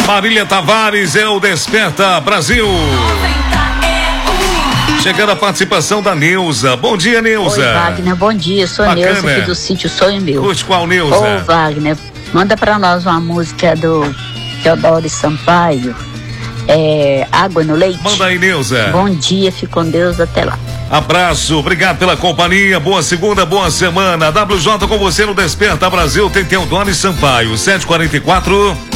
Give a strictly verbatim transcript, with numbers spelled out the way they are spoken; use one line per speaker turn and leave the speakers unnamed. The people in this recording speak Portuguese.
Marília Tavares é o Desperta Brasil. Chegando a participação da Neuza. Bom dia, Neuza.
Oi, Wagner, bom dia. Sou
Bacana.
Neuza aqui do sítio Sonho Meu.
Curte qual, Neuza?
Ô, Wagner, manda pra nós uma música do Teodoro Sampaio. É, Água no Leite.
Manda aí, Neuza.
Bom dia, fique com Deus, até lá.
Abraço, obrigado pela companhia, boa segunda, boa semana. W J com você no Desperta Brasil, tem Teodoro Sampaio, sete e quarenta e quatro.